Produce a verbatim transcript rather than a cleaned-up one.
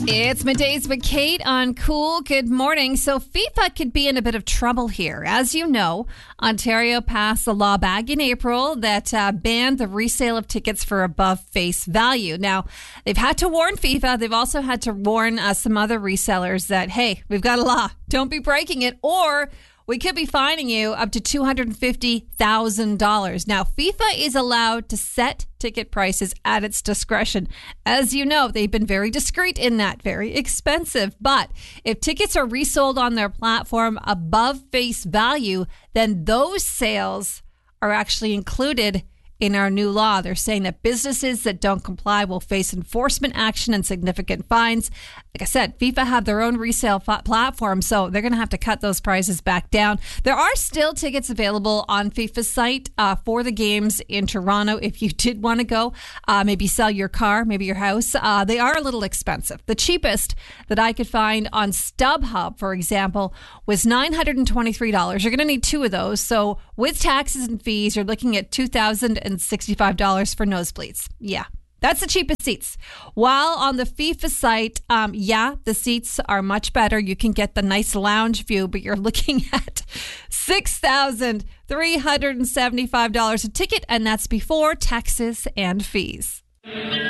It's middays with Kate on Cool. Good morning. So FIFA could be in a bit of trouble here. As you know, Ontario passed a law back in April that uh, banned the resale of tickets for above face value. Now, they've had to warn FIFA. They've also had to warn uh, some other resellers that, hey, we've got a law. Don't be breaking it, or we could be fining you up to two hundred fifty thousand dollars. Now, FIFA is allowed to set ticket prices at its discretion. As you know, they've been very discreet in that, very expensive. But if tickets are resold on their platform above face value, then those sales are actually included in our new law. They're saying that businesses that don't comply will face enforcement action and significant fines. Like I said, FIFA have their own resale f- platform, so they're going to have to cut those prices back down. There are still tickets available on FIFA's site uh, for the games in Toronto if you did want to go. Uh, maybe sell your car, maybe your house. Uh, they are a little expensive. The cheapest that I could find on StubHub, for example, was nine hundred twenty-three dollars. You're going to need two of those. So with taxes and fees, you're looking at two thousand sixty-five dollars for nosebleeds. Yeah, that's the cheapest seats. While on the FIFA site, um, yeah, the seats are much better. You can get the nice lounge view, but you're looking at six thousand three hundred seventy-five dollars a ticket, and that's before taxes and fees.